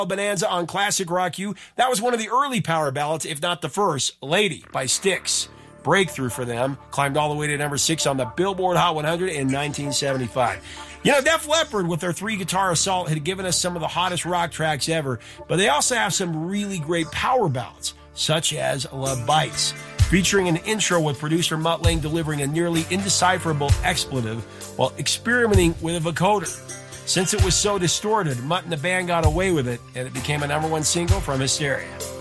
Bonanza on Classic Rock U. That was one of the early power ballads, if not the first, Lady by Styx. Breakthrough for them, climbed all the way to number 6 on the Billboard Hot 100 in 1975. You know, Def Leppard with their 3-guitar assault had given us some of the hottest rock tracks ever, but they also have some really great power ballads, such as Love Bites, featuring an intro with producer Mutt Lange delivering a nearly indecipherable expletive while experimenting with a vocoder. Since it was so distorted, Mutt and the band got away with it, and it became a number 1 single from Hysteria.